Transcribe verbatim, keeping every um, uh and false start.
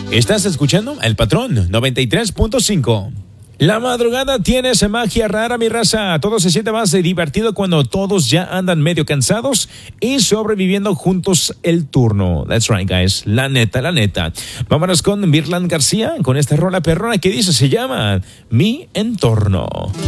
Estás escuchando El Patrón noventa y tres punto cinco. La madrugada tiene esa magia rara, mi raza. Todo se siente más divertido cuando todos ya andan medio cansados y sobreviviendo juntos el turno. That's right, guys. La neta, la neta. Vámonos con Virland García, con esta rola perrona que dice, se llama Mi Entorno.